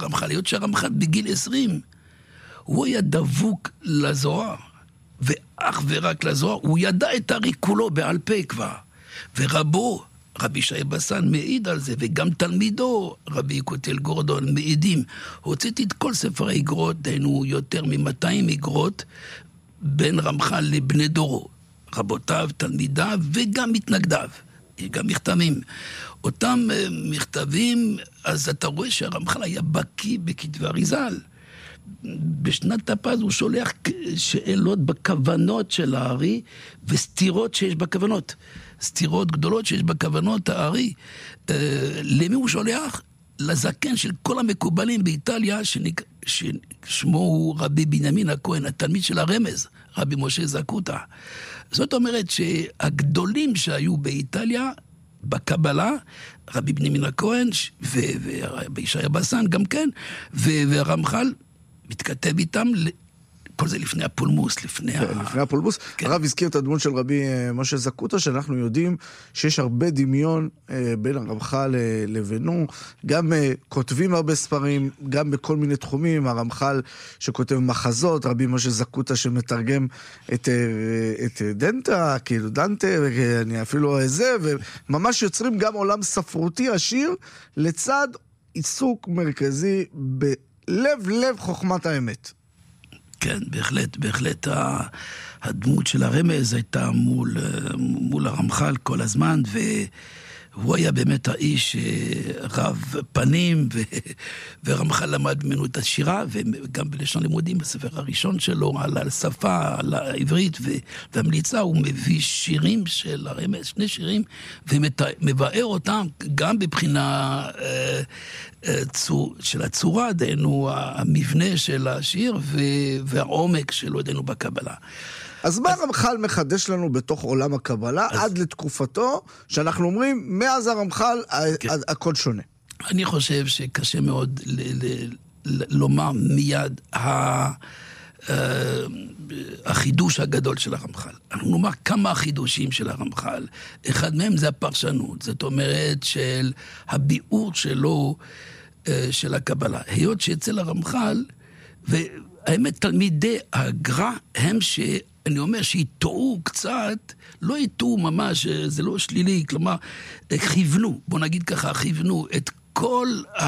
הרמח"ל, היות שהרמח"ל בגיל 20, הוא היה דבוק לזוהר, ואך ורק לזוהר, הוא ידע את הארי כולו בעל פה כבר, ורבו, רבי ישעיה בסן מעיד על זה, וגם תלמידו, רבי יקותיאל גורדון, מעידים. הוצאתי את כל ספרי אגרות, דהיינו יותר מ-200 אגרות, בין רמח"ל לבני דורו, רבותיו, תלמידיו, וגם מתנגדיו, גם מכתבים. אותם מכתבים, אז אתה רואה שהרמח"ל היה בקיא בכתבי אריז"ל. בשנת תפ"ז הוא שולח שאלות בכוונות של הארי, וסתירות שיש בכוונות. סתירות גדולות שיש בכוונות הארי. למי הוא שולח? לזקן של כל המקובלים באיטליה, ששמו הוא רבי בנימין הכהן, התלמיד של הרמז, רבי משה זקוטה. זאת אומרת שהגדולים שהיו באיטליה, בקבלה, רבי בנימין הכהן, ורבי ישעיה בסן גם כן, והרמח"ל מתכתב איתם, כל זה לפני הפולמוס, לפני הפולמוס. הרב הזכיר את הדמות של רבי משה זקוטה, שאנחנו יודעים שיש הרבה דמיון בין הרמח"ל לבינו, גם כותבים הרבה ספרים, גם בכל מיני תחומים, הרמח"ל שכותב מחזות, רבי משה זקוטה שמתרגם את דנטה, כאילו דנטה, ואני אפילו זה, וממש יוצרים גם עולם ספרותי עשיר, לצד עיסוק מרכזי בלב חוכמת האמת. כן, בהחלט הדמות של הרמז הייתה מול הרמח"ל כל הזמן, והוא היה באמת האיש רב פנים, ורמח"ל למד ממנו את השירה, וגם בלשון לימודים בספר הראשון שלו, על השפה, על העברית והמליצה, הוא מביא שירים של הרמז, 2 שירים, ומבאר אותם גם בבחינה של הצורה, דהיינו המבנה של השיר, והעומק שלו דהיינו בקבלה. אז מה הרמח"ל מחדש לנו בתוך עולם הקבלה עד לתקופתו, שאנחנו אומרים, מאז הרמח"ל הכל שונה? אני חושב שקשה מאוד לומר מיד החידוש הגדול של הרמח"ל. אנחנו נאמר כמה החידושים של הרמח"ל. אחד מהם זה הפרשנות, זאת אומרת של הביאור שלו של הקבלה. היות שאצל הרמח"ל, והאמת תלמידי הגר"א הם אני אומר שיטעו קצת, לא יטעו ממש, זה לא שלילי, כלומר, כיוונו, בוא נגיד ככה, כיוונו את כל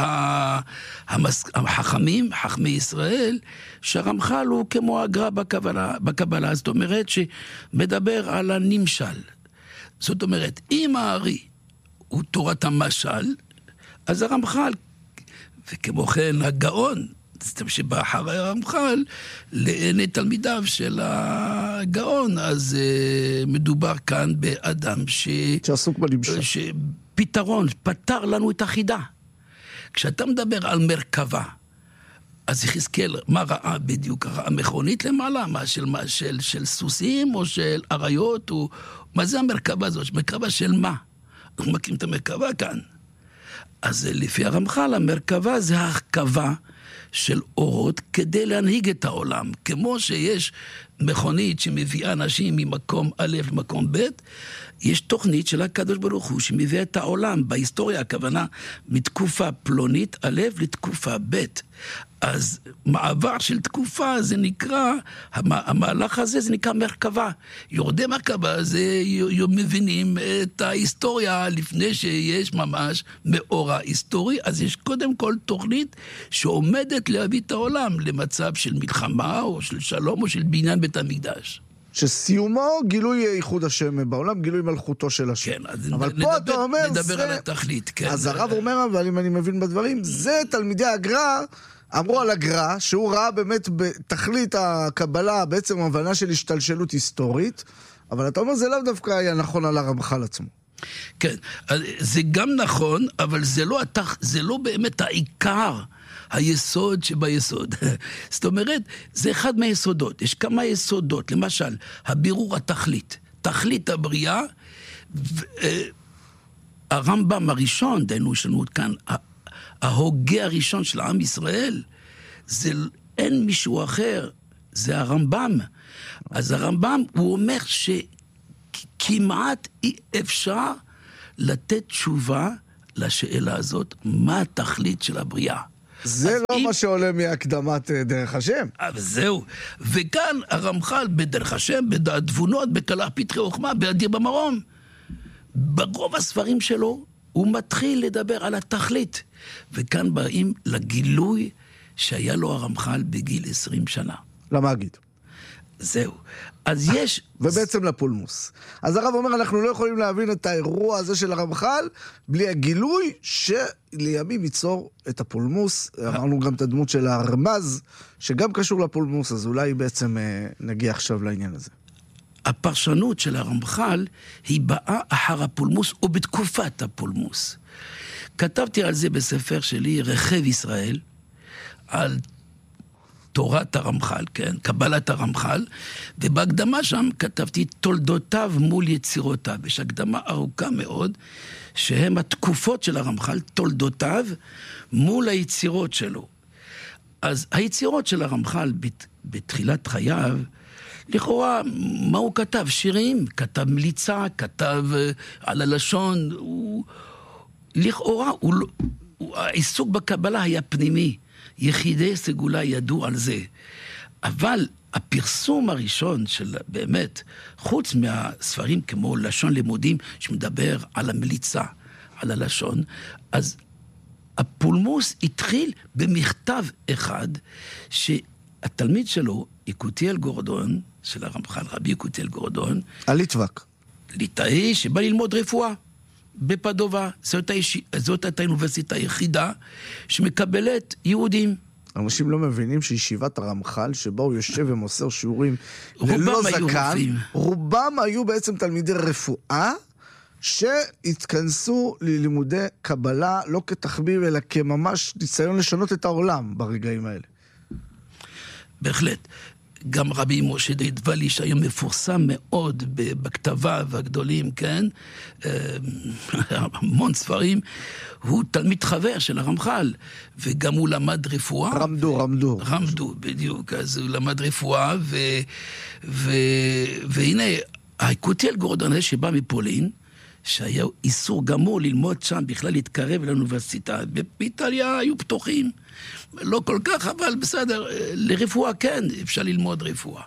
החכמים, חכמי ישראל, שהרמח"ל הוא כמו הגר"א בקבלה, זאת אומרת שמדבר על הנמשל. זאת אומרת, אם הארי הוא תורת המשל, אז הרמח"ל, וכמו כן הגאון, שבא אחרי הרמח"ל לעיני תלמידיו של הגאון, אז מדובר כאן באדם שעסוק בנמשל, שפתרון, פתר לנו את החידה. כשאתה מדבר על מרכבה, אז יחזקאל, מה ראה בדיוק? ראה מכונית למעלה? מה של סוסים או של אריות? מה זה המרכבה הזאת? מרכבה של מה? אנחנו מכירים את המרכבה כאן. אז לפי הרמח"ל, המרכבה זה הרכבה של אורות כדי להנהיג את העולם. כמו שיש מכונית שמביאה אנשים ממקום א' למקום ב', יש תוכנית של הקדוש ברוך הוא שמביאה את העולם. בהיסטוריה הכוונה מתקופה פלונית א' לתקופה ב'. אז מעבר של תקופה זה נקרא, המהלך הזה זה נקרא מרכבה. יורדי מרכבה זה מבינים את ההיסטוריה לפני שיש ממש מאורע היסטורי, אז יש קודם כל תוכנית שעומדת להביא את העולם למצב של מלחמה או של שלום או של בניין בית המקדש. שסיומו גילוי ייחוד השם בעולם, גילוי מלכותו של השם. כן, אז אבל פה אתה אומר, נדבר על התכלית, כן. אז הרב אומר, אבל אם אני מבין בדברים, זה תלמידי הגר"א, אמרו על הגר"א, שהוא ראה באמת בתכלית הקבלה, בעצם הבנה של השתלשלות היסטורית, אבל אתה אומר, זה לא דווקא היה נכון על הרמח"ל עצמו. כן, זה גם נכון, אבל זה לא באמת העיקר, היסוד שביסוד. זאת אומרת, זה אחד מהיסודות. יש כמה יסודות. למשל, הבירור התכלית. תכלית הבריאה, הרמב"ם הראשון, דהיינו יש לנו כאן, ההוגה הראשון של עם ישראל, אין מישהו אחר, זה הרמב"ם. אז הרמב"ם, הוא אומר שכמעט אי אפשר לתת תשובה לשאלה הזאת, מה התכלית של הבריאה. זה לא מה שעולה מהקדמת דרך השם. זהו. וכאן הרמח"ל בדרך השם, בדעת תבונות, בקלח פתחי חוכמה, באדיר במרום. ברוב הספרים שלו הוא מתחיל לדבר על התכלית. וכאן באים לגילוי שהיה לו הרמח"ל בגיל 20 שנה. למגיד. זהו. אז יש... ובעצם לפולמוס. אז הרב אומר, אנחנו לא יכולים להבין את האירוע הזה של הרמח"ל, בלי הגילוי שלימים ייצור את הפולמוס. אמרנו גם את הדמות של הרמז, שגם קשור לפולמוס, אז אולי בעצם נגיע עכשיו לעניין הזה. הפרשנות של הרמח"ל היא באה אחר הפולמוס, או בתקופת הפולמוס. כתבתי על זה בספר שלי, רכב ישראל, על תורת הרמח"ל, כן? קבלת הרמח"ל, ובהקדמה שם כתבתי תולדותיו מול יצירותיו. יש הקדמה ארוכה מאוד, שהם התקופות של הרמח"ל, תולדותיו מול היצירות שלו. אז היצירות של הרמח"ל בתחילת חייו, לכאורה, מה הוא כתב? שירים, כתב מליצה, כתב על הלשון, לכאורה, העיסוק בקבלה היה פנימי. יחידי סגולה ידעו על זה. אבל הפרסום הראשון של באמת, חוץ מהספרים כמו לשון לימודים, שמדבר על המליצה, על הלשון, אז הפולמוס התחיל במכתב אחד, שהתלמיד שלו, יקותיאל גורדון, של הרמח"ל, רבי יקותיאל גורדון, הליטווק. ליטאי שבא ללמוד רפואה. בפדובה, זאת הייתה האוניברסיטה היחידה שמקבלת יהודים. אנשים לא מבינים שישיבת הרמח"ל, שבה הוא יושב ומוסר שיעורים ללא זקן, רובם היו בעצם תלמידי רפואה, שהתכנסו ללימודי קבלה, לא כתחביב, אלא כממש ניסיון לשנות את העולם ברגעים האלה. בהחלט. גם רבי משה דיידבלי, שהיום מפורסם מאוד בכתביו הגדולים, כן? המון ספרים, הוא תלמיד חבר של הרמח"ל, וגם הוא למד רפואה. רמדו, בדיוק. אז הוא למד רפואה, והנה, יקותיאל גורדון שבא מפולין, שהיה איסור גמור ללמוד שם, בכלל להתקרב לאוניברסיטה. באיטליה היו פתוחים. לא כל כך, אבל בסדר, לרפואה כן, אפשר ללמוד רפואה.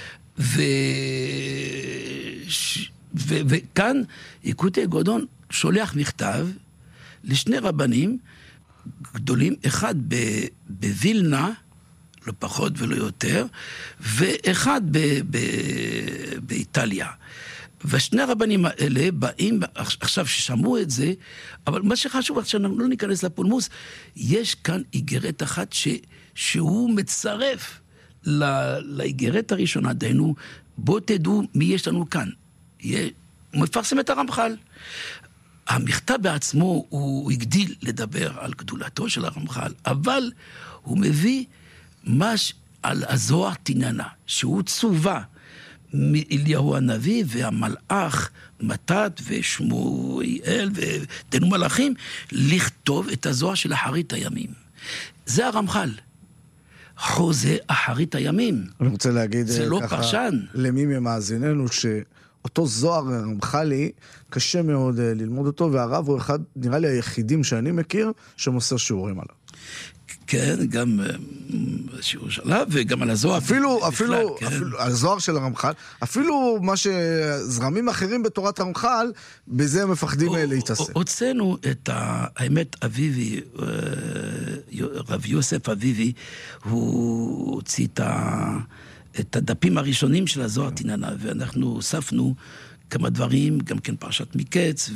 וכאן יקותיאל גורדון שולח מכתב לשני רבנים גדולים, אחד בווילנה, לא פחות ולא יותר, ואחד באיטליה. ושני הרבנים האלה באים, עכשיו ששמעו את זה, אבל מה שחשוב, שאנחנו לא ניכנס לפולמוס, יש כאן איגרת אחת שהוא מצרף לאיגרת הראשונה, דיינו, בואו תדעו מי יש לנו כאן. הוא מפרסם את הרמח"ל. המכתב בעצמו הוא הגדיל לדבר על גדולתו של הרמח"ל, אבל הוא מביא מש על הזוהר תיננה, שהוא צובה, מאליהו הנביא והמלאך מתת ושמואל ותנו מלאכים לכתוב את הזוהר של אחרית הימים. זה הרמח"ל. חוזה אחרית הימים. אני רוצה להגיד זה לא פרשן. למי ממאזיננו שאותו זוהר הרמח"לי קשה מאוד ללמוד אותו, והרב הוא אחד, נראה לי היחידים שאני מכיר, שמוסר שיעורים עליו. כן, גם שיעור שלה, וגם על הזוהר. אפילו הזוהר של הרמח"ל, אפילו מה שזרמים אחרים בתורת הרמח"ל, בזה הם מפחדים להתעסק. הוצאנו את האמת אביבי, רב יוסף אביבי, הוא הוציא את הדפים הראשונים של הזוהר תיננה, ואנחנו הוספנו כמה דברים, גם כן פרשת מקץ,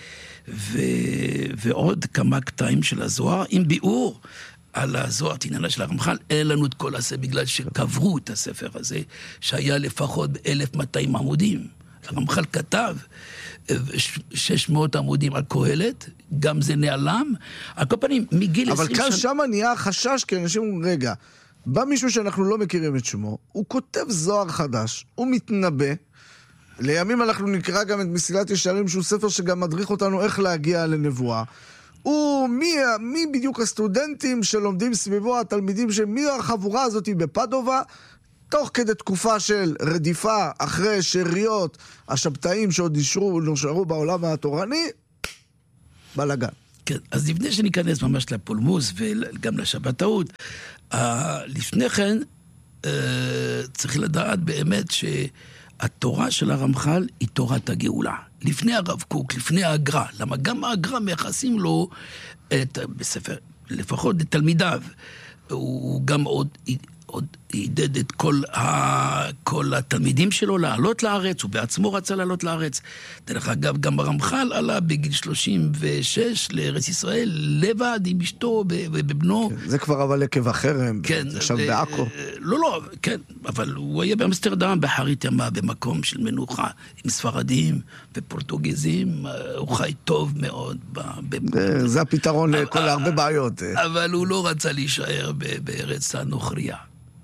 ועוד כמה קטעים של הזוהר, עם ביאור על הזוהר תיננה של הרמח"ל. אין לנו את כל הזה, בגלל שקברו את הספר הזה, שהיה לפחות 1,200 עמודים. הרמח"ל כתב 600 עמודים על קהלת, גם זה נעלם. על כל פנים, מגיל 20 שנה... אבל כאן שם נהיה חשש, כי אנשים אומרים, רגע, בא מישהו שאנחנו לא מכירים את שמו, הוא כותב זוהר חדש, הוא מתנבא, לימים אנחנו נקרא גם את מסילת ישרים, שהוא ספר שגם מדריך אותנו איך להגיע לנבואה. מי בדיוק הסטודנטים שלומדים סביבו, התלמידים שמי החבורה הזאת בפדובה, תוך כדי תקופה של רדיפה אחרי שאריות השבתאים שעוד נשארו בעולם התורני, בלגן. כן, אז לפני שניכנס ממש לפולמוס וגם לשבתאות, לפני כן צריך לדעת באמת שהתורה של הרמח"ל היא תורת הגאולה. לפני הרב קוק, לפני האגרה, למה גם האגרה מייחסים לו בספר, לפחות לתלמידיו, הוא גם עוד עידד את כל התלמידים שלו לעלות לארץ, הוא בעצמו רצה לעלות לארץ. דרך אגב, גם הרמח"ל עלה בגיל 36 לארץ ישראל, לבד עם אשתו ובבנו. כן, זה כבר אבל עקב החרם, כן, עכשיו בעכו. לא, כן, אבל הוא היה באמסטרדם, באחרית ימה, במקום של מנוחה, עם ספרדים ופורטוגזים, הוא חי טוב מאוד. זה הפתרון לכל הרבה בעיות. אבל הוא לא רצה להישאר בארץ הנוכריה.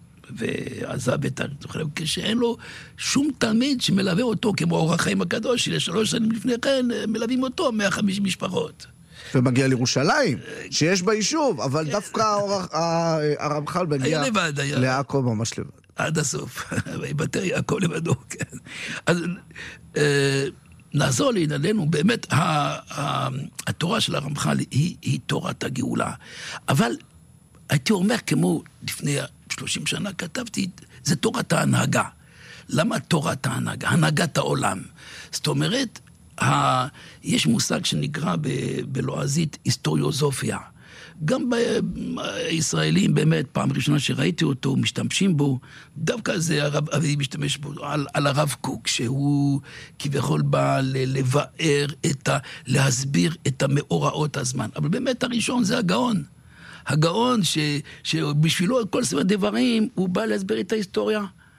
ועזב את הארץ, כשאין לו שום תלמיד שמלווה אותו, כמו אור החיים הקדוש, ש3 שנים לפני כן מלווים אותו 150 משפחות. ומגיע לירושלים, שיש בה יישוב, אבל דווקא הרמח"ל מגיע לעכו ממש לבד. עד הסוף, ויבטר יעקב לבדו, כן. אז נעזור לענייננו, באמת התורה של הרמח"ל היא תורת הגאולה. אבל הייתי אומר, כמו לפני 30 שנה כתבתי, זה תורת ההנהגה. למה תורת ההנהגה? הנהגת העולם. זאת אומרת, יש מושג שנקרא בלועזית היסטוריוזופיה. גם בישראלים, באמת, פעם ראשונה שראיתי אותו, משתמשים בו, דווקא זה הרב אבי משתמש בו, על הרב קוק, שהוא כביכול בא לבאר, להסביר את המאורעות הזמן. אבל באמת הראשון זה הגאון. הגאון שבשבילו כל ספר דברים הוא בא להסביר את ההיסטוריה.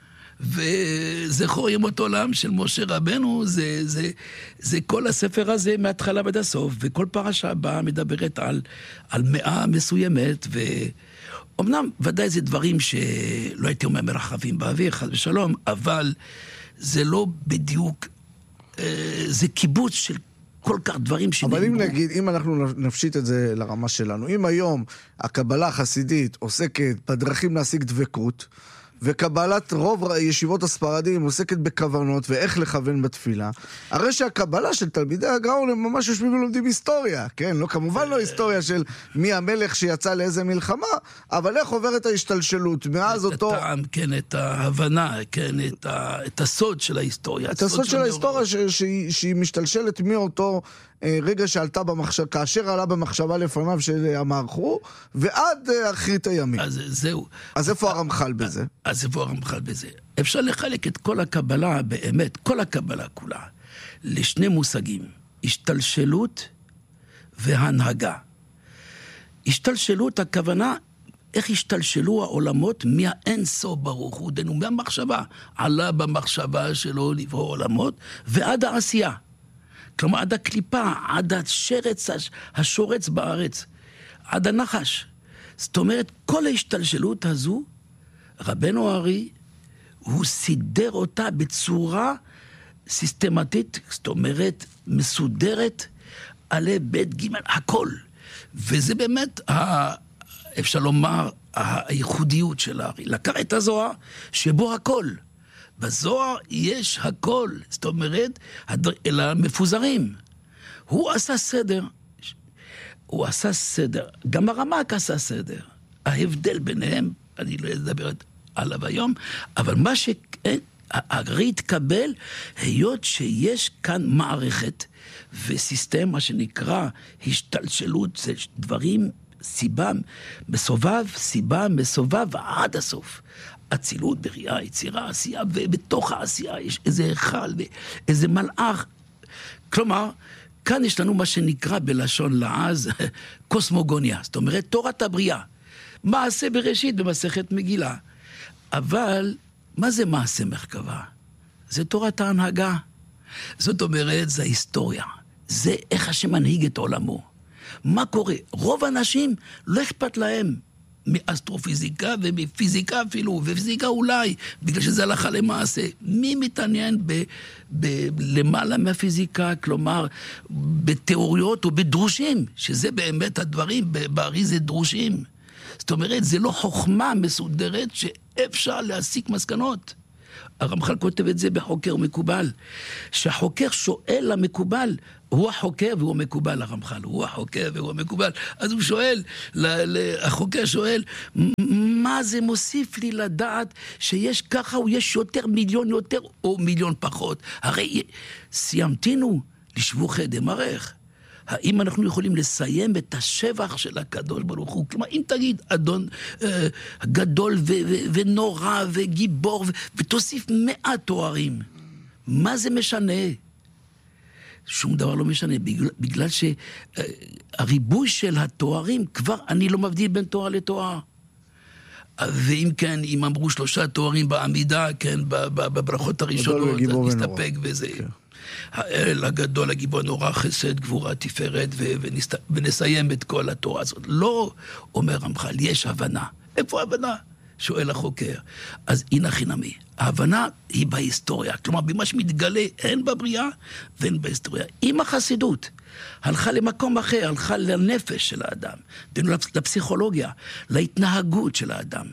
וזכור ימות עולם של משה רבנו, זה כל הספר הזה מההתחלה ועד הסוף, וכל פרשה באה מדברת על מאה מסוימת, ואומנם ודאי זה דברים שלא הייתי אומר מרחבים באוויר, חס ושלום, אבל זה לא בדיוק, זה קיבוץ של כל כך דברים שנאמרו. אבל אם נגיד, אם אנחנו נפשיט את זה לרמה שלנו, אם היום הקבלה החסידית עוסקת בדרכים להשיג דבקות, וקבלת רוב ישיבות הספרדים עוסקת בכוונות ואיך לכוון בתפילה, הרי שהקבלה של תלמידי הגאון הם ממש יושבים ולומדים היסטוריה, כן? לא, כמובן לא היסטוריה של מי המלך שיצא לאיזה מלחמה, אבל איך עוברת ההשתלשלות מאז אותו... את הטעם, כן, את ההבנה, כן, את הסוד של ההיסטוריה. את הסוד של ההיסטוריה שהיא משתלשלת מאותו רגע שעלתה במחשבה, כאשר עלה במחשבה לפניו של המערכו, ועד אחרית הימים. אז זהו. אז איפה הרמח"ל בזה? אז איפה הרמח"ל בזה? אפשר לחלק את כל הקבלה, באמת, כל הקבלה כולה, לשני מושגים, השתלשלות והנהגה. השתלשלות, הכוונה, איך השתלשלו העולמות מהאין סוף ברוך הוא, דנו מהמחשבה, עלה במחשבה שלו לברוא עולמות, ועד העשייה. כלומר, עד הקליפה, עד השרץ, השורץ בארץ, עד הנחש. זאת אומרת, כל ההשתלשלות הזו, רבנו הארי, הוא סידר אותה בצורה סיסטמטית, זאת אומרת, מסודרת, עלי בית ג' הכל. וזה באמת, אפשר לומר, הייחודיות של הארי. לקח את הזוהר, שבו הכל. בזוהר יש הכל, זאת אומרת, אלא מפוזרים. הוא עשה סדר. הוא עשה סדר. גם הרמ"ק עשה סדר. ההבדל ביניהם, אני לא אדבר עליו היום, אבל מה שהארי התקבל, היות שיש כאן מערכת וסיסטם, מה שנקרא השתלשלות, זה דברים, סיבה מסובב, סיבה מסובב עד הסוף. אצילות, בריאה, יצירה, עשייה, ובתוך העשייה יש איזה היכל, איזה מלאך. כלומר, כאן יש לנו מה שנקרא בלשון לעז, קוסמוגוניה, זאת אומרת, תורת הבריאה. מעשה בראשית במסכת מגילה. אבל, מה זה מעשה מרכבה? זה תורת ההנהגה. זאת אומרת, זה ההיסטוריה. זה איך השם מנהיג את עולמו. מה קורה? רוב האנשים לא אכפת להם מאסטרופיזיקה ומפיזיקה אפילו, ופיזיקה אולי, בגלל שזה הלכה למעשה. מי מתעניין למעלה מהפיזיקה, כלומר, בתיאוריות או בדרושים, שזה באמת הדברים, בארי זה דרושים. זאת אומרת, זה לא חוכמה מסודרת שאפשר להסיק מסקנות. הרמח"ל כותב את זה בחוקר מקובל, שהחוקר שואל למקובל, הוא החוקר והוא מקובל, הרמח"ל, הוא החוקר והוא מקובל. אז הוא שואל, החוקר שואל, מה זה מוסיף לי לדעת שיש ככה או יש יותר, מיליון יותר או מיליון פחות? הרי סיימתינו לשבוכי דמרך. האם אנחנו יכולים לסיים את השבח של הקדוש ברוך הוא? כלומר, אם תגיד, אדון גדול ונורא וגיבור, ותוסיף 100 תוארים, מה זה משנה? שום דבר לא משנה, בגלל שהריבוי של התוארים, כבר אני לא מבדיל בין תואר לתואר. ואם כן, אם אמרו 3 תוארים בעמידה, כן, בברכות הראשונות, אז נסתפק וזה. האל הגדול, הגיבור נורא, חסד, גבורה, תפארת, ונסיים את כל התורה הזאת. לא, אומר רמח"ל, יש הבנה. איפה הבנה? שואל החוקר. אז הנה חינמי. ההבנה היא בהיסטוריה. כלומר, במה שמתגלה, הן בבריאה והן בהיסטוריה. אם החסידות הלכה למקום אחר, הלכה לנפש של האדם, לפסיכולוגיה, להתנהגות של האדם,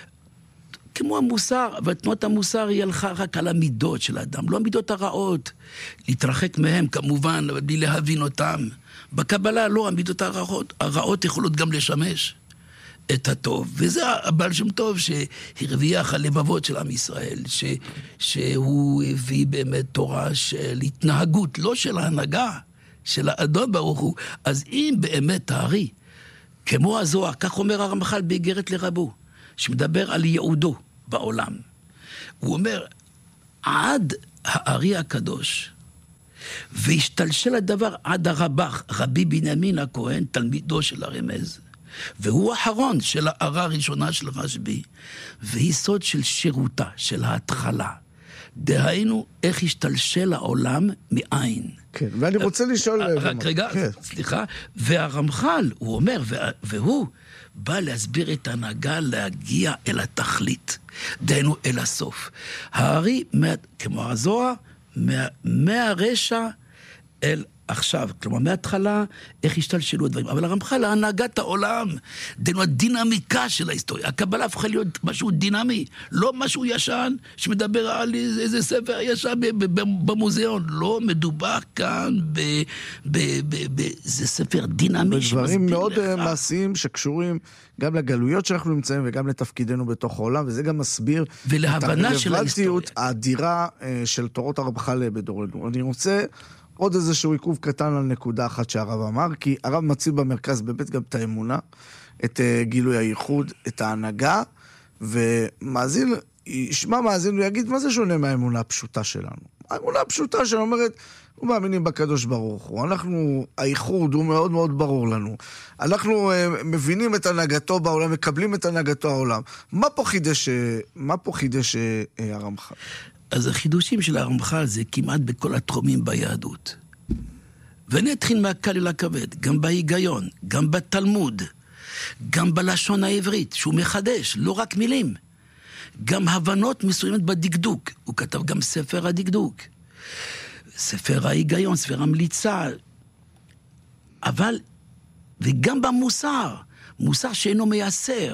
כמו המוסר, ותנועת המוסר היא הלכה רק על המידות של האדם, לא המידות הרעות, להתרחק מהם כמובן, בלי להבין אותם. בקבלה לא, המידות הרעות יכולות גם לשמש את הטוב, וזה הבעל שם טוב שהרוויח הלבבות של עם ישראל, שהוא הביא באמת תורה של התנהגות, לא של ההנהגה, של האדון ברוך הוא. אז אם באמת תארי, כמו הזוהר, כך אומר הרמח"ל באיגרת לרבו, שמדבר על ייעודו בעולם. הוא אומר, עד הארי הקדוש, והשתלשל הדבר עד הרב"ח, רבי בנימין הכהן, תלמידו של הרמז, והוא האחרון של הערה הראשונה של רשב"י, והיא סוד של שירותה, של ההתחלה. דהיינו, איך השתלשל העולם מאין. כן, ואני רוצה לשאול... רק רגע, סליחה, והרמח"ל, הוא אומר, והוא בא להסביר את ההנהגה להגיע אל התכלית, דהיינו אל הסוף. הארי, כמו הזוהר, מהרשע אל עכשיו, כלומר מההתחלה, איך השתלשלו הדברים. אבל הרמח"ל, להנהגת העולם, דהיינו הדינמיקה של ההיסטוריה. הקבלה הפכה להיות משהו דינמי, לא משהו ישן, שמדבר על איזה ספר ישן במוזיאון. לא, מדובר כאן זה ספר דינמי. בדברים מאוד מעשיים שקשורים גם לגלויות שאנחנו נמצאים, וגם לתפקידנו בתוך העולם, וזה גם מסביר את הרלוונטיות האדירה של תורות הרמח"ל בדורנו. אני רוצה עוד איזשהו עיכוב קטן על נקודה אחת שהרב אמר, כי הרב מציב במרכז באמת גם את האמונה, את גילוי הייחוד, את ההנהגה, ומאזין, ישמע מאזין ויגיד, מה זה שונה מהאמונה הפשוטה שלנו? האמונה הפשוטה שלנו אומרת, הוא מאמינים בקדוש ברוך הוא, אנחנו, הייחוד הוא מאוד מאוד ברור לנו, אנחנו מבינים את הנהגתו בעולם, מקבלים את הנהגתו העולם. מה פה חידש הרמח"ל? אז החידושים של הרמח"ל זה כמעט בכל התחומים ביהדות. ואני אתחיל מהקל אל הכבד, גם בהיגיון, גם בתלמוד, גם בלשון העברית, שהוא מחדש, לא רק מילים. גם הבנות מסוימת בדקדוק. הוא כתב גם ספר הדקדוק. ספר ההיגיון, ספר המליצה. אבל, וגם במוסר, מוסר שאינו מייסר.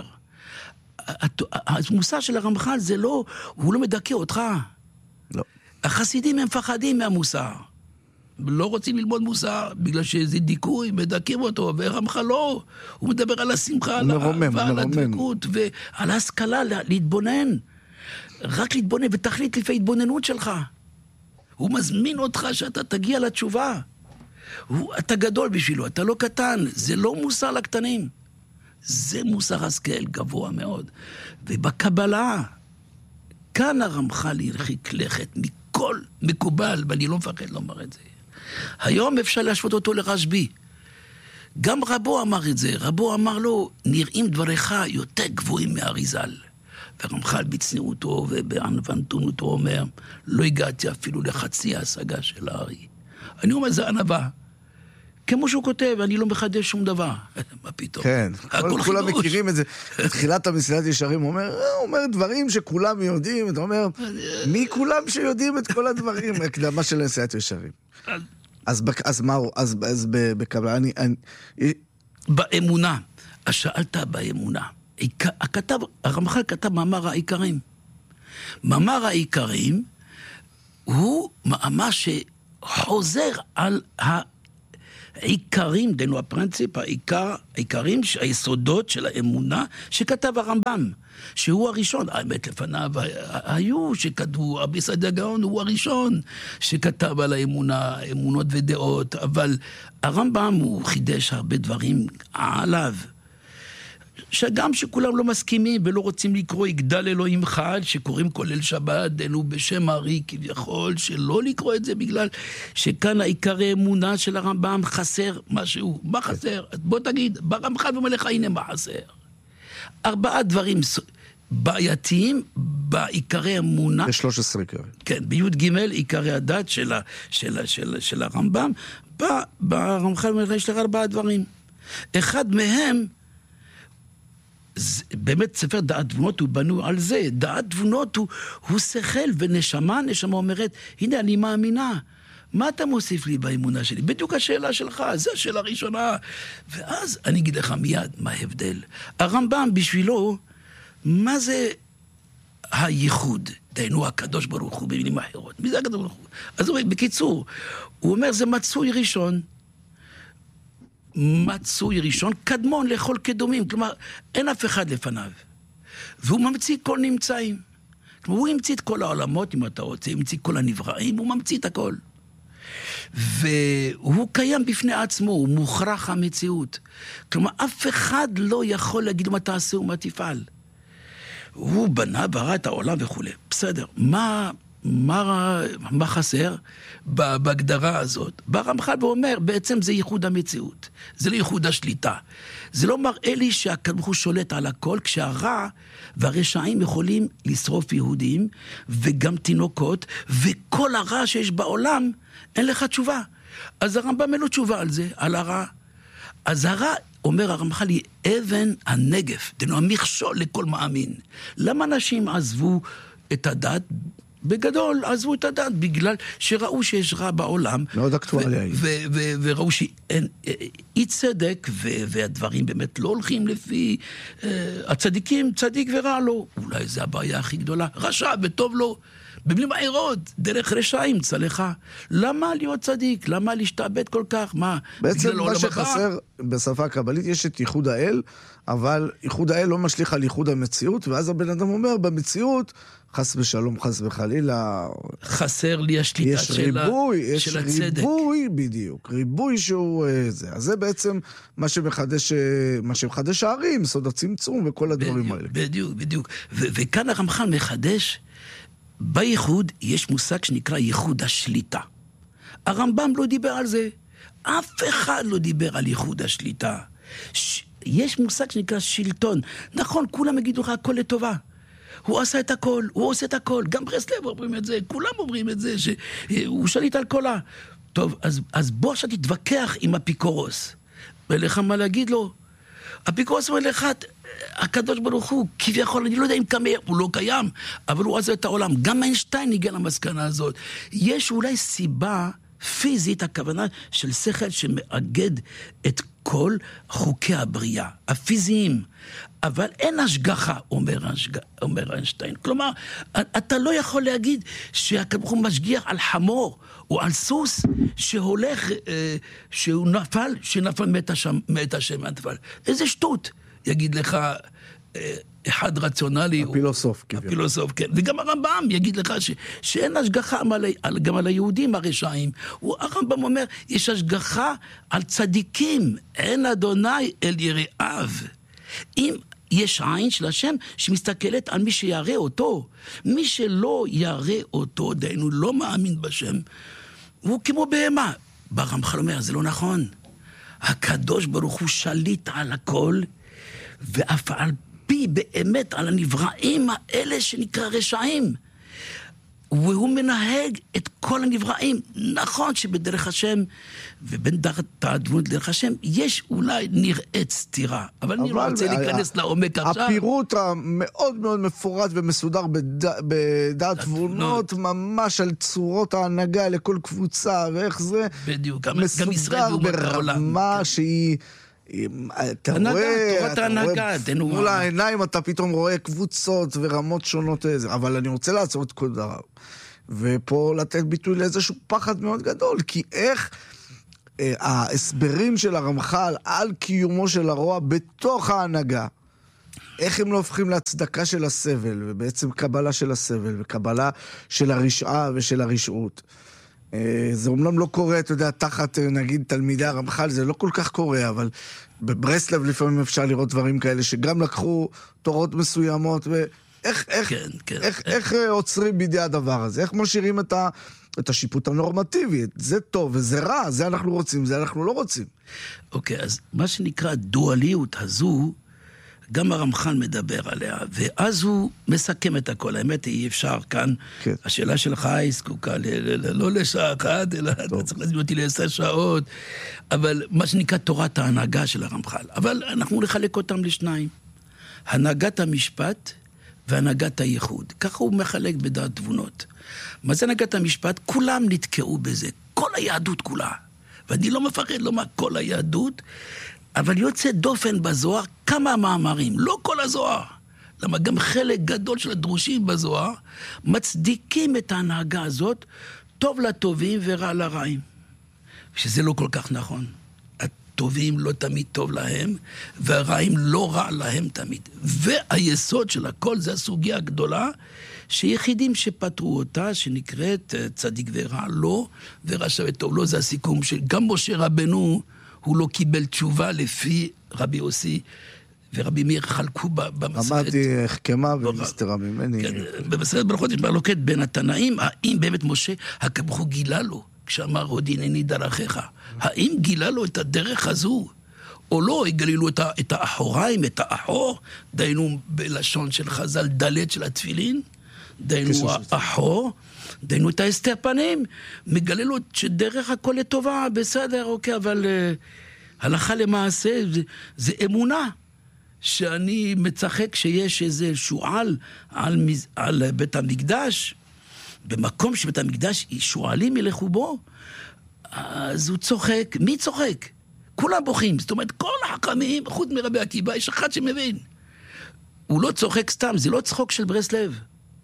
המוסר של הרמח"ל זה לא, הוא לא מדכא אותך. לא. החסידים הם מפחדים מהמוסר. לא רוצים ללמוד מוסר, בגלל שזה דיכוי, מדכאים אותו, והרמח"ל לא. הוא מדבר על השמחה, על האהבה, על הדבקות, ועל ההשכלה, להתבונן. רק להתבונן, ותחליט לפי התבוננות שלך. הוא מזמין אותך שאתה תגיע לתשובה. אתה גדול בשבילו, אתה לא קטן. זה לא מוסר לקטנים. זה מוסר השכל גבוה מאוד. ובקבלה, כאן הרמח"ל הרחיק לכת מכל מקובל, ואני לא מפחד לומר את זה. היום אפשר להשוות אותו לרשב"י. גם רבו אמר את זה. רבו אמר לו, נראים דבריך יותר גבוהים מהאריזל. והרמח"ל בצניעותו ובענוונתונותו אומר, לא הגעתי אפילו לחצי ההשגה של הארי. אני אומר, זה ענווה. כמו שהוא כותב, אני לא מחדש שום דבר. מה פתאום? כן, כולם מכירים את זה. בתחילת המסילת ישרים הוא אומר דברים שכולם יודעים, אתה אומר, מי כולם שיודעים את כל הדברים? הקדמה של מסילת ישרים. אז מהו? אז בקבלה, באמונה. שאלת באמונה. הרמח"ל כתב מאמר העיקרים. מאמר העיקרים הוא מאמר שחוזר על עיקרים, דנו הפרינציפ, העיקרים, היסודות של האמונה שכתב הרמב"ם, שהוא הראשון. האמת לפניו היו שכתבו, רבי סעדיה גאון הוא הראשון שכתב על האמונה, אמונות ודעות, אבל הרמב"ם הוא חידש הרבה דברים עליו. שגם שכולם לא מסכימים ולא רוצים לקרוא יגדל אלוהים חד, שקוראים כולל שבת, דנו בשם ארי כביכול, שלא לקרוא את זה בגלל שכאן העיקרי אמונה של הרמב"ם חסר משהו. מה חסר? בוא תגיד, ברמח"ל ומלך הנה מה חסר? 4 דברים בעייתיים בעיקרי אמונה. יש 13 עיקרים. כן, בי"ג עיקרי הדת של הרמב"ם, ברמח"ל ומלך יש לך 4 דברים. אחד מהם, באמת ספר דעת תבונות הוא בנו על זה. דעת תבונות הוא שכל ונשמה. נשמה אומרת, הנה אני מאמינה, מה אתה מוסיף לי באמונה שלי? בדיוק השאלה שלך, זו השאלה הראשונה. ואז אני אגיד לך מיד מה ההבדל. הרמב"ם בשבילו, מה זה הייחוד? דיינו הקדוש ברוך הוא במילים אחרות. מי זה הקדוש ברוך הוא? אז הוא אומר, בקיצור, הוא אומר זה מצוי ראשון, מצוי ראשון, קדמון לכל קדומים, כלומר, אין אף אחד לפניו. והוא ממציא כל נמצאים. כלומר, הוא המציא את כל העולמות, אם אתה רוצה, הוא המציא כל הנבראים, הוא ממציא את הכל. והוא קיים בפני עצמו, הוא מוכרח המציאות. כלומר, אף אחד לא יכול להגיד מה תעשה ומה תפעל. הוא בנה, ברא את העולם וכו'. בסדר, מה חסר בהגדרה הזאת? ברמח"ל ואומר, בעצם זה ייחוד המציאות. זה לא ייחוד השליטה. זה לא מראה לי שהקדוש הוא שולט על הכל, כשהרע והרשעים יכולים לשרוף יהודים, וגם תינוקות, וכל הרע שיש בעולם, אין לך תשובה. אז הרמב"ם אין לו תשובה על זה, על הרע. אז הרע, אומר הרמח"ל, היא אבן הנגף, דנו המכשול לכל מאמין. למה אנשים עזבו את הדת? בגדול עזבו את הדת בגלל שראו שיש רע בעולם. מאוד אקטואליה. וראו שאין אי צדק, והדברים באמת לא הולכים לפי הצדיקים, צדיק ורע לו. אולי זה הבעיה הכי גדולה. רשע וטוב לו. במילים אחרות, דרך רשעים צלחה. למה להיות צדיק? למה להשתעבד כל כך? מה? בעצם מה שחסר בשפה הקבלית, יש את ייחוד האל, אבל ייחוד האל לא משליך על ייחוד המציאות, ואז הבן אדם אומר, במציאות, חס ושלום, חס וחלילה, חסר לי השליטה של הצדק. יש ריבוי, בדיוק, ריבוי שהוא זה. אז זה בעצם מה שמחדש הערים, סוד הצמצום וכל הדברים האלה. בדיוק. וכאן הרמח"ל מחדש, בייחוד יש מושג שנקרא ייחוד השליטה. הרמב"ם לא דיבר על זה. אף אחד לא דיבר על ייחוד השליטה. יש מושג שנקרא שלטון. נכון, כולם יגידו לך הכל לטובה. הוא עשה את הכל, הוא עושה את הכל. גם ברסלב אומרים את זה, כולם אומרים את זה, שהוא שליט על כולה. טוב, אז בוא עכשיו תתווכח עם אפיקורוס. ולך מה להגיד לו? אפיקורוס אומר לך, הקדוש ברוך הוא, כביכול, אני לא יודע אם קיים, הוא לא קיים, אבל הוא עשה את העולם. גם איינשטיין הגיע למסקנה הזאת. יש אולי סיבה פיזית, הכוונה של שכל שמאגד את כל חוקי הבריאה, הפיזיים. אבל אין השגחה, אומר איינשטיין. כלומר, אתה לא יכול להגיד שהקדוש ברוך הוא משגיח על חמור או על סוס שהולך, שהוא שנפל מת השם מהנפל. איזה שטות, יגיד לך אחד רציונלי. הפילוסוף, כן. וגם הרמב"ם יגיד לך שאין השגחה גם על היהודים הרשעים. הרמב"ם אומר, יש השגחה על צדיקים, אין אדוני אל יראיו. אם יש עין של השם שמסתכלת על מי שיראה אותו, מי שלא יראה אותו, דיינו לא מאמין בשם, הוא כמו בהמה. ברמח"ל אומר, זה לא נכון. הקדוש ברוך הוא שליט על הכל, ואף על פי באמת על הנבראים האלה שנקרא רשעים. והוא מנהג את כל הנבראים. נכון שבדרך השם, ובין דעת הדמות דרך השם, יש אולי נראית סתירה. אבל אני לא רוצה להיכנס לעומק עכשיו. הפירוט המאוד מאוד מפורט ומסודר בדעת תבונות, ממש על צורות ההנהגה לכל קבוצה, ואיך זה מסודר ברמה שהיא... אתה רואה, מול העיניים אתה פתאום רואה קבוצות ורמות שונות, אבל אני רוצה לעצור את כל דבר, ופה לתת ביטוי לאיזשהו פחד מאוד גדול, כי איך ההסברים של הרמח"ל על קיומו של הרוע בתוך ההנהגה, איך הם לא הופכים להצדקה של הסבל, ובעצם קבלה של הסבל, וקבלה של הרשעה ושל הרשעות. זה אומנם לא קורה, אתה יודע, תחת, נגיד, תלמידי הרמח"ל, זה לא כל כך קורה, אבל בברסלב לפעמים אפשר לראות דברים כאלה, שגם לקחו תורות מסוימות, איך עוצרים בידי הדבר הזה? איך משאירים את השיפוט הנורמטיבי? זה טוב וזה רע, זה אנחנו רוצים, זה אנחנו לא רוצים. אוקיי, אז מה שנקרא הדואליות הזו, גם הרמח"ל מדבר עליה, ואז הוא מסכם את הכל. האמת היא, אי אפשר כאן, כן. השאלה שלך היא זקוקה לא לשעה אחת, אלא אתה צריך להזמין אותי ל10 שעות, אבל מה שנקרא תורת ההנהגה של הרמח"ל. אבל אנחנו נחלק אותם לשניים. הנהגת המשפט והנהגת הייחוד. ככה הוא מחלק בדעת תבונות. מה זה הנהגת המשפט? כולם נתקעו בזה. כל היהדות כולה. ואני לא מפחד לומר כל היהדות, אבל יוצא דופן בזוהר כמה מאמרים, לא כל הזוהר. למה גם חלק גדול של הדרושים בזוהר מצדיקים את ההנהגה הזאת, טוב לטובים ורע לרעים. שזה לא כל כך נכון. הטובים לא תמיד טוב להם, והרעים לא רע להם תמיד. והיסוד של הכל זה הסוגיה הגדולה, שיחידים שפתרו אותה, שנקראת צדיק ורע לא, ורשע וטוב לא, זה הסיכום שגם משה רבנו, הוא לא קיבל תשובה לפי רבי יוסי ורבי מאיר חלקו במסכת. אמרתי החכמה ומסתרה ממני. כן, במסכת ברכות יש מחלוקת בין התנאים, האם באמת משה, הקדוש הוא גילה לו, כשאמר הודינני דרכיך, האם גילה לו את הדרך הזו, או לא, הגלילו את האחוריים, את האחור, דיינו בלשון של חז"ל דלת של התפילין, דיינו האחור, דיינו את ההסתר פנים, מגלה לו שדרך הכל לטובה, בסדר, אוקיי, אבל הלכה למעשה זה אמונה, שאני מצחק שיש איזה שועל על בית המקדש, במקום שבית המקדש שועלים ילכו בו, אז הוא צוחק. מי צוחק? כולם בוכים, זאת אומרת, כל החכמים, חוץ מרבי עקיבא, יש אחד שמבין. הוא לא צוחק סתם, זה לא צחוק של ברסלב.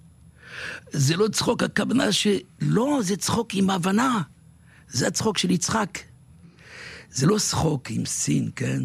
זה לא צחוק, הכוונה שלא, זה צחוק עם הבנה. זה הצחוק של יצחק. זה לא צחוק עם סין, כן?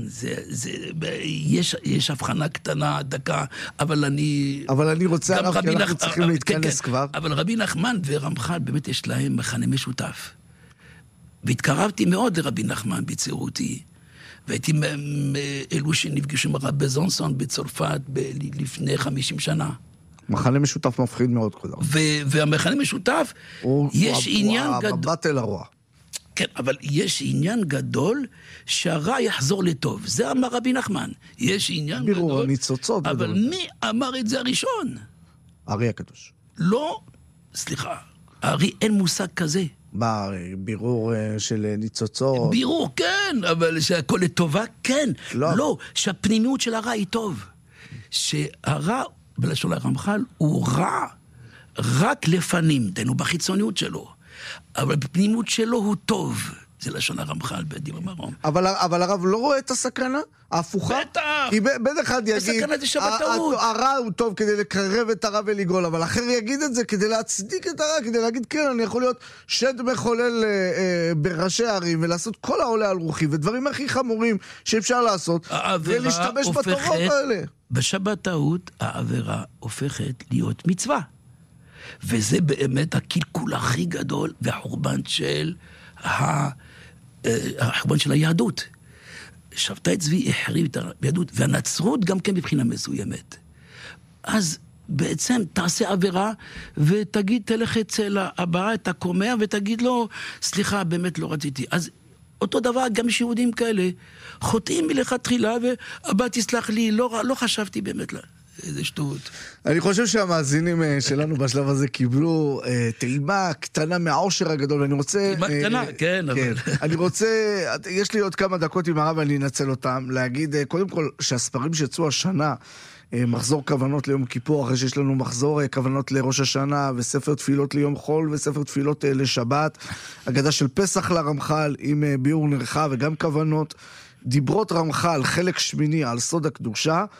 יש הבחנה קטנה, דקה, אבל אני רוצה, הרב, כי אנחנו צריכים להתכנס כבר. אבל רבי נחמן ורמח"ל, באמת יש להם מכנה משותף. והתקרבתי מאוד לרבי נחמן בצעירותי. והייתי אלו שנפגשו עם הרב בזונסון בצרפת לפני 50 שנה. מכנה משותף מפחיד מאוד כולם. והמכנה משותף, יש עניין גדול. המבט אל הרוע. כן, אבל יש עניין גדול שהרע יחזור לטוב. זה אמר רבי נחמן. יש עניין גדול. בירור הניצוצות. אבל מי אמר את זה הראשון? הארי הקדוש. לא, סליחה, הארי אין מושג כזה. מה, בירור של ניצוצות? בירור, כן, אבל שהכל לטובה, כן. לא, שהפנימיות של הרע היא טוב. שהרע, בלשון הרמח"ל, הוא רע רק לפנים, דנו בחיצוניות שלו. אבל בפנימות שלו הוא טוב. זה לשון הרמח"ל בדברי מרום. אבל הרב לא רואה את הסכנה? ההפוכה? בטח! כי בין אחד יגיד, הסכנה זה שבטעות. הרע הוא טוב כדי לקרב את הרע ולגאול, אבל אחר יגיד את זה כדי להצדיק את הרע, כדי להגיד, כן, אני יכול להיות שד מחולל בראשי הערים, ולעשות כל העולה על רוחי, ודברים הכי חמורים שאפשר לעשות, ולהשתמש בתורות האלה. בשבתאות העבירה הופכת להיות מצווה. וזה באמת הקלקול הכי גדול, והחורבן של היהדות. שבתאי צבי החריב את היהדות, והנצרות גם כן מבחינה מסוימת. אז בעצם תעשה עבירה, ותגיד, תלך אצל הבא, את הקומע, ותגיד לו, סליחה, באמת לא רציתי. אז אותו דבר, גם יש יהודים כאלה, חוטאים מלכתחילה, והבא תסלח לי, לא חשבתי באמת לה. איזה שטות. אני חושב שהמאזינים שלנו בשלב הזה קיבלו טעימה קטנה מהעושר הגדול, ואני רוצה... טעימה קטנה, כן, אבל... אני רוצה, יש לי עוד כמה דקות עם הרב, ואני אנצל אותם, להגיד, קודם כל, שהספרים שיצאו השנה, מחזור כוונות ליום כיפור, אחרי שיש לנו מחזור כוונות לראש השנה, וספר תפילות ליום חול, וספר תפילות לשבת, אגדה של פסח לרמח"ל, עם ביאור נרחב, וגם כוונות, דיברות רמח"ל, חלק שמיני על סוד הקדושה,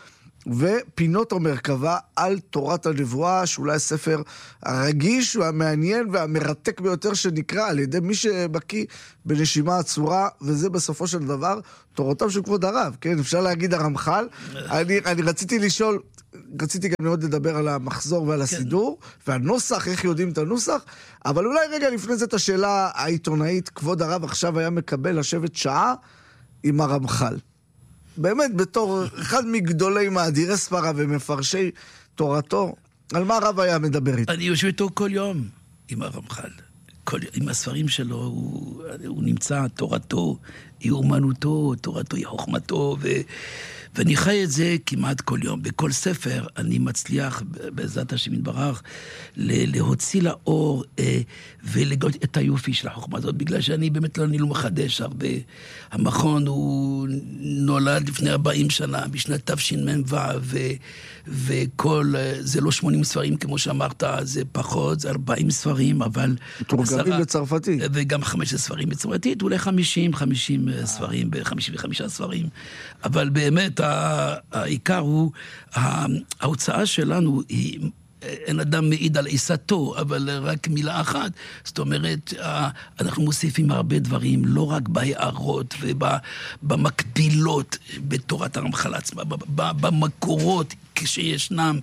ופינות המרכבה על תורת הנבואה, שאולי הספר הרגיש והמעניין והמרתק ביותר שנקרא על ידי מי שבקיא בנשימה הצורה, וזה בסופו של דבר תורותיו של כבוד הרב, כן? אפשר להגיד הרמח"ל. אני רציתי לשאול, רציתי גם מאוד לדבר על המחזור ועל הסידור, והנוסח, איך יודעים את הנוסח, אבל אולי רגע לפני זה את השאלה העיתונאית, כבוד הרב עכשיו היה מקבל לשבת שעה עם הרמח"ל. באמת, בתור אחד מגדולי מאדירי ספרה ומפרשי תורתו, על מה הרב היה מדבר איתו? אני יושב איתו כל יום עם הרמח"ל. עם הספרים שלו, הוא נמצא, תורתו, היא אומנותו, תורתו היא חוכמתו, ואני חי את זה כמעט כל יום. בכל ספר אני מצליח, בעזרת השם יתברך, להוציא לאור ולגלות את היופי של החוכמה הזאת, בגלל שאני באמת אני לא מחדש הרבה. המכון הוא נולד לפני 40 שנה, בשנת תשמ"ו, וכל, זה לא 80 ספרים כמו שאמרת, זה פחות, זה 40 ספרים, אבל... מתורגמים בצרפתית. וגם 15 ספרים בצרפתית, אולי 50 ספרים, ב-55 ספרים. אבל באמת, העיקר הוא, ההוצאה שלנו היא, אין אדם מעיד על עיסתו, אבל רק מילה אחת. זאת אומרת, אנחנו מוסיפים הרבה דברים, לא רק בהערות ובמקבילות בתורת הרמח"ל עצמה, במקורות כשישנם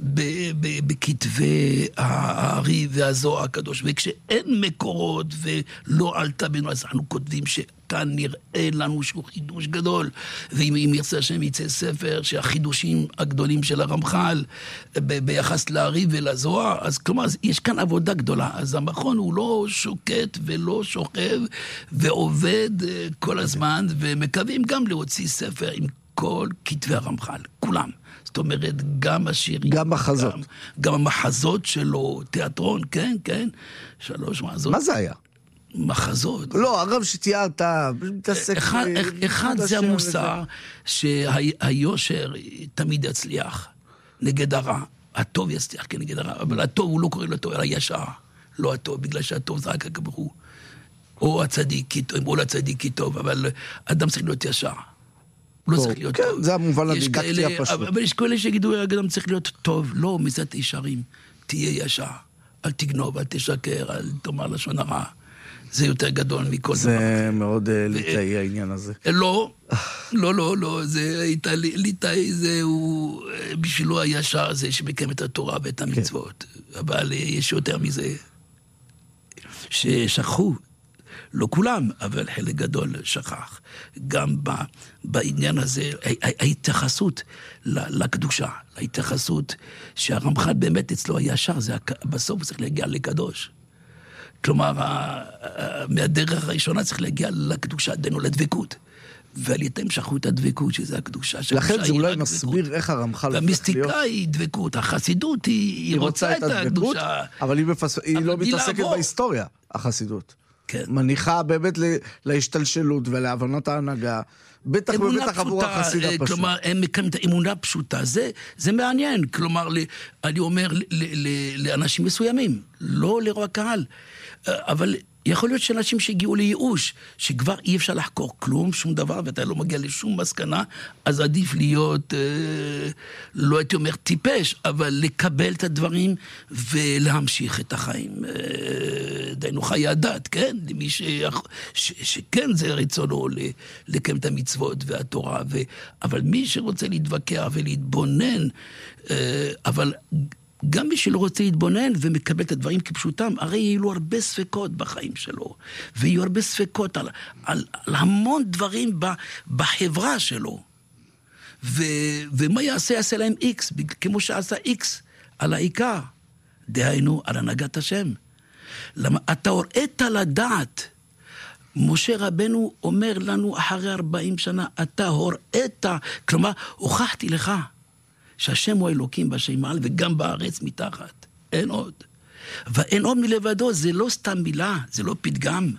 בכתבי הארי והזוהר הקדוש, וכשאין מקורות ולא עלתה בנו, אז אנחנו כותבים כאן נראה לנו שהוא חידוש גדול, ואם ירצה השם יצא ספר שהחידושים הגדולים של הרמח"ל ביחס לארי ולזוהר, אז כלומר יש כאן עבודה גדולה. אז המכון הוא לא שוקט ולא שוכב ועובד כל הזמן, ומקווים גם להוציא ספר עם כל כתבי הרמח"ל, כולם. זאת אומרת, גם השירים, גם מחזות. גם המחזות שלו, תיאטרון, כן, כן, 3 מחזות. מה זה היה? מחזות. לא, הרב שתיארת, מתעסק... אחד זה המוסר שהיושר תמיד יצליח נגד הרע. הטוב יצליח כנגד הרע, אבל הטוב הוא לא קורא לטוב, אלא ישר. לא הטוב, בגלל שהטוב זה רק הקב"ה. או הצדיק כי טוב, או לצדיק כי טוב, אבל אדם צריך להיות ישר. הוא לא צריך להיות טוב. כן, זה המובן הדידקטי הפשוט. אבל יש כאלה שיגידו, אדם צריך להיות טוב. לא, מזאת ישרים. תהיה ישר. אל תגנוב, אל תשקר, אל תאמר לשון הרע. זה יותר גדול מכל דבר. זה מאוד ליטאי העניין הזה. לא, זה ליטאי, זהו, בשבילו הישר זה שמקיים את התורה ואת המצוות. אבל יש יותר מזה, ששכחו, לא כולם, אבל חלק גדול שכח. גם בעניין הזה, ההתייחסות לקדושה, ההתייחסות שהרמח"ל באמת אצלו הישר, בסוף הוא צריך להגיע לקדוש. כלומר, מהדרך הראשונה צריך להגיע לקדושה, דנו לדבקות. ועל יתם שכחו את הדבקות, שזה הקדושה. לכן זה אולי מסביר איך הרמח"ל הופך להיות. והמיסטיקה היא דבקות, החסידות היא רוצה את הקדושה. אבל היא לא מתעסקת בהיסטוריה, החסידות. כן. מניחה באמת להשתלשלות ולהבנת ההנהגה, בטח ובטח עבור החסיד הפשוט. כלומר, הם מקיימים את האמונה הפשוטה, זה מעניין. כלומר, אני אומר לאנשים מסוימים, לא לרוע קהל, אבל יכול להיות שאנשים שהגיעו לייאוש, שכבר אי אפשר לחקור כלום, שום דבר, ואתה לא מגיע לשום מסקנה, אז עדיף להיות, לא הייתי אומר טיפש, אבל לקבל את הדברים ולהמשיך את החיים. דיינו חיי הדת, כן? למי שכן זה רצונו לקיים את המצוות והתורה, אבל מי שרוצה להתווכח ולהתבונן, אבל גם מי שלא רוצה להתבונן ומקבל את הדברים כפשוטם, הרי יהיו לו הרבה ספקות בחיים שלו, ויהיו הרבה ספקות על המון דברים בחברה שלו. ומה יעשה להם איקס, כמו שעשה איקס על העיקר, דהיינו על הנהגת השם. למה אתה הוראת לדעת, משה רבנו אומר לנו אחרי 40 שנה, אתה הוראת, כלומר, הוכחתי לך, שהשם הוא אלוקים בשם מעל וגם בארץ מתחת. אין עוד. ואין עוד מלבדו, זה לא סתם מילה, זה לא פתגם.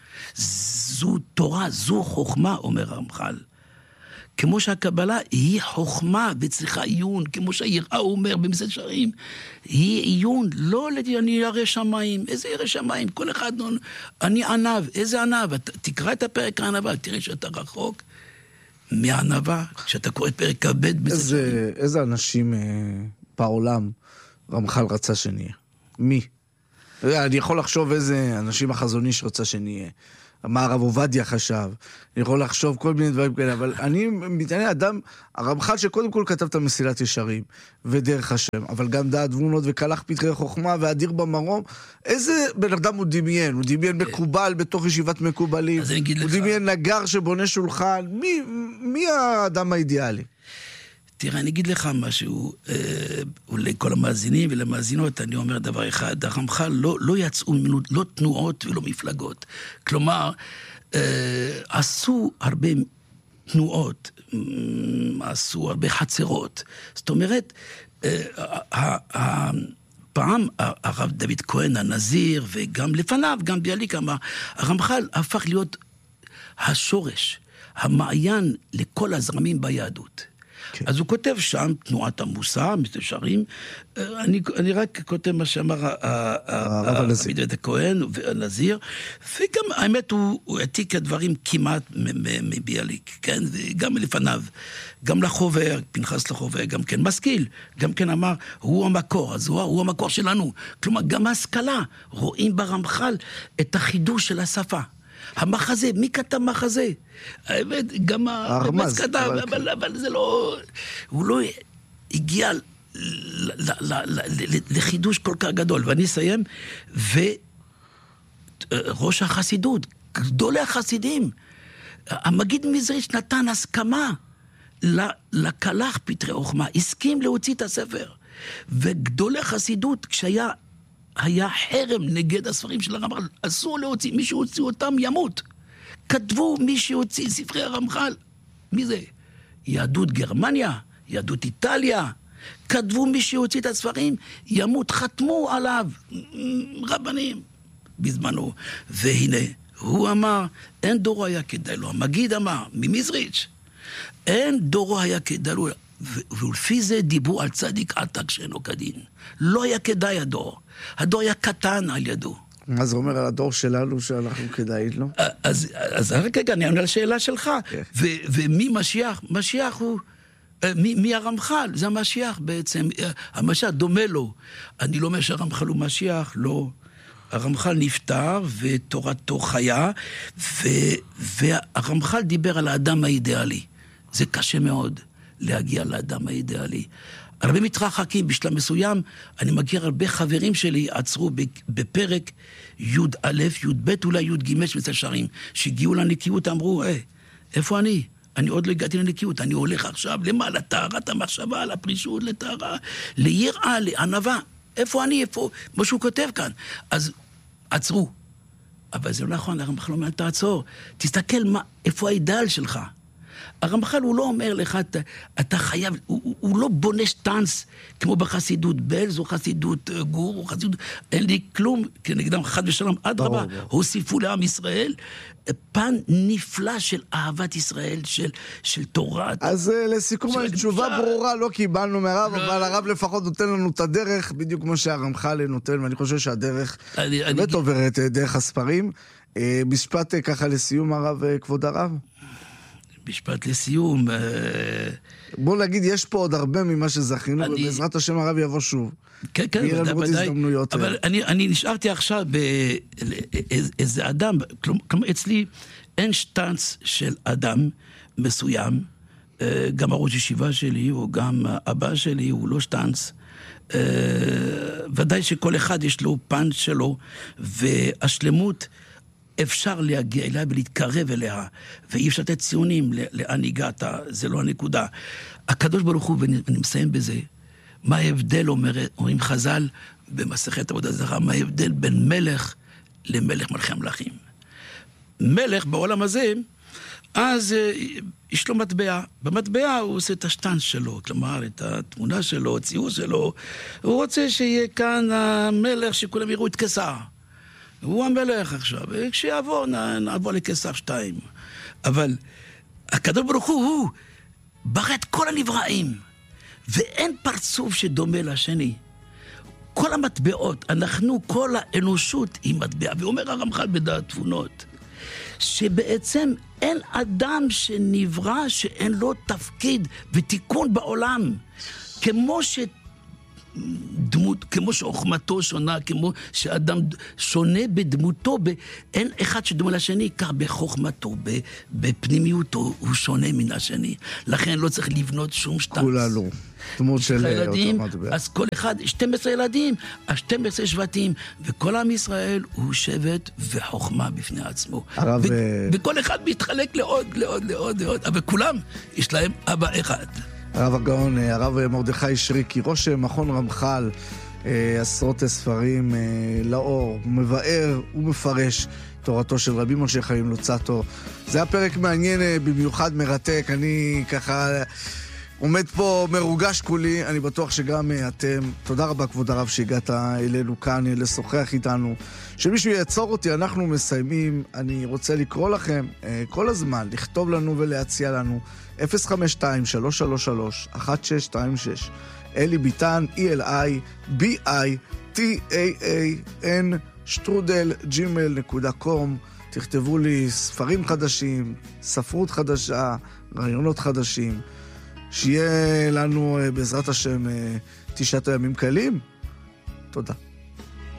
זו תורה, זו חוכמה, אומר הרמח"ל. כמו שהקבלה היא חוכמה וצריכה עיון, כמו שהיראה אומר במסעד שערים, היא עיון, לא אני ירא שמיים, איזה ירא שמיים? כל אחד, אני ענב, איזה ענב? תקרא את הפרק הענבה, תראה שאתה רחוק. מהענווה, כשאתה קורא את פרק כ"ב... איזה אנשים בעולם רמח"ל רצה שנהיה? מי? אני יכול לחשוב איזה אנשים החזון איש רצה שנהיה. מה הרב עובדיה חשב, אני יכול לחשוב כל מיני דברים כאלה, אבל אני מתעניין אדם, הרמח"ל שקודם כל כתב את המסילת ישרים, ודרך השם, אבל גם דעת תבונות וקלח פתחי חוכמה, ואדיר במרום, איזה בן אדם הוא דמיין? הוא דמיין מקובל בתוך ישיבת מקובלים, הוא דמיין נגר שבונה שולחן, מי האדם האידיאלי? תראה, אני אגיד לך משהו, לכל המאזינים ולמאזינות, אני אומר דבר אחד, הרמח"ל לא יצאו ממנו, לא תנועות ולא מפלגות. כלומר, עשו הרבה תנועות, עשו הרבה חצרות. זאת אומרת, פעם הרב דוד כהן, הנזיר, וגם לפניו, גם ביאליק אמר, הרמח"ל הפך להיות השורש, המעיין לכל הזרמים ביהדות. כן. אז הוא כותב שם, תנועת המוסר, מסתשרים, אני רק כותב מה שאמר הרב דוד כהן והנזיר, וגם האמת הוא העתיק הדברים כמעט מביאליק, כן, וגם לפניו, גם לחובר, פנחס לחובר, גם כן משכיל, גם כן אמר, הוא המקור, אז הוא המקור שלנו, כלומר גם ההשכלה, רואים ברמח"ל את החידוש של השפה. המחזה, מי כתב מחזה? האמת, גם הרמז כתב, אבל זה לא... הוא לא הגיע לחידוש כל כך גדול. ואני אסיים, וראש החסידות, גדולי החסידים, המגיד מזריץ' נתן הסכמה לקלח פתרי חוכמה, הסכים להוציא את הספר. וגדולי החסידות, היה חרם נגד הספרים של הרמח"ל, אסור להוציא, מי שהוציא אותם ימות. כתבו מי שהוציא ספרי הרמח"ל. מי זה? יהדות גרמניה, יהדות איטליה. כתבו מי שהוציא את הספרים, ימות, חתמו עליו רבנים בזמנו. והנה, הוא אמר, אין דורו היה כדאי לו. המגיד אמר, ממזריץ', אין דורו היה כדאי לו. ולפי זה דיברו על צדיק עתק שאינו כדין. לא היה כדאי הדור. הדור היה קטן על ידו. מה זה אומר על הדור שלנו שאנחנו כדאי לו? אז רק רגע, אני עונה על השאלה שלך. ומי משיח? משיח הוא... מי הרמח"ל? זה המשיח בעצם. המשיח דומה לו. אני לא אומר שהרמח"ל הוא משיח, לא. הרמח"ל נפטר ותורתו חיה, והרמח"ל דיבר על האדם האידיאלי. זה קשה מאוד. להגיע לאדם האידיאלי. הרבה מתרחקים בשלב מסוים, אני מכיר הרבה חברים שלי עצרו בפרק י' א', י' ב', אולי י' ג' מסתשרים, שהגיעו לנקיות, אמרו, איפה אני? אני עוד לא הגעתי לנקיות, אני הולך עכשיו למה? לטהרת המחשבה, לפרישות, לטהרה, ליראה, לענווה. איפה אני? איפה? מה שהוא כותב כאן. אז עצרו. אבל זה לא נכון, הרמח"ל אומר, תעצור. תסתכל איפה האידאל שלך. הרמח"ל הוא לא אומר לך, אתה חייב, הוא לא בונה שטנץ כמו בחסידות בלז או חסידות גור או חסידות, אין לי כלום, כנגדם חד ושלום, עד רבה, הוסיפו לעם ישראל פן נפלא של אהבת ישראל, של תורה. אז לסיכום, תשובה ברורה לא קיבלנו מהרב, אבל הרב לפחות נותן לנו את הדרך, בדיוק כמו שהרמח"ל נותן, ואני חושב שהדרך באמת עוברת דרך הספרים. משפט ככה לסיום הרב, כבוד הרב. משפט לסיום. בוא נגיד, יש פה עוד הרבה ממה שזכינו, ובעזרת השם הרב יבוא שוב. כן, כן, ודאי. אבל אני נשארתי עכשיו באיזה אדם, כלומר, אצלי אין שטנץ של אדם מסוים, גם הראש ישיבה שלי, או גם אבא שלי, הוא לא שטנץ. ודאי שכל אחד יש לו פן שלו, והשלמות אפשר להגיע אליה ולהתקרב אליה, ואי אפשר לתת ציונים לאן הגעת, זה לא הנקודה. הקדוש ברוך הוא, ואני מסיים בזה, מה ההבדל, אומרים חז"ל, במסכת עבודה זרה, מה ההבדל בין מלך למלך מלכי המלכים. מלך בעולם הזה, אז יש לו מטבע. במטבע הוא עושה את השטנץ שלו, כלומר, את התמונה שלו, הציור שלו. הוא רוצה שיהיה כאן המלך שכולם יראו את קיסר. הוא המלך עכשיו, וכשיעבור נעבור לקיסר 2. אבל הקדוש ברוך הוא ברא את כל הנבראים, ואין פרצוף שדומה לשני. כל המטבעות, כל האנושות היא מטבע, ואומר הרמח"ל בדעת תבונות, שבעצם אין אדם שנברא שאין לו תפקיד ותיקון בעולם. כמו שחוכמתו שונה, כמו שאדם שונה בדמותו, אין אחד שדומה לשני, כך בחוכמתו, בפנימיותו, הוא שונה מן השני. לכן לא צריך לבנות שום שטנץ. כולנו. דמות של ילדים, אז כל אחד, 12 ילדים, 12 שבטים, וכל עם ישראל הוא שבט וחוכמה בפני עצמו. וכל אחד מתחלק לעוד, אבל כולם יש להם אבא אחד. הרב הגאון, הרב מרדכי שריקי, ראש מכון רמח"ל, עשרות ספרים לאור, מבאר ומפרש תורתו של רבי משה חיים לוצאטו. זה היה פרק מעניין, במיוחד מרתק. אני ככה עומד פה מרוגש כולי, אני בטוח שגם אתם. תודה רבה כבוד הרב שהגעת אלינו כאן לשוחח איתנו. שמישהו יעצור אותי, אנחנו מסיימים. אני רוצה לקרוא לכם כל הזמן, לכתוב לנו ולהציע לנו 052-333-1626. אלי ביטן, ELIBITAAN @gmail.com. תכתבו לי ספרים חדשים, ספרות חדשה, רעיונות חדשים. שיהיה לנו בעזרת השם 9 ימים קלים. תודה.